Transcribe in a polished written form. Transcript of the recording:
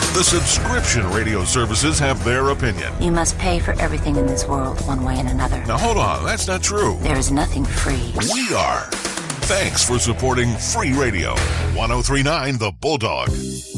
The subscription radio services have their opinion. You must pay for everything in this world, one way and another. Now hold on, that's not true. There is nothing free. We are. Thanks for supporting Free Radio. 1039 The Bulldog.